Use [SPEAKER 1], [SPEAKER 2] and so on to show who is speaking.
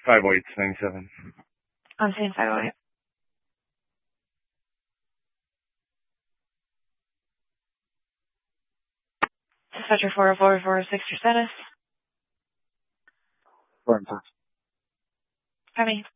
[SPEAKER 1] 50897.
[SPEAKER 2] I'm saying 508. Dispatcher 40446 your status.
[SPEAKER 3] Pardon, sir.
[SPEAKER 2] Pardon me.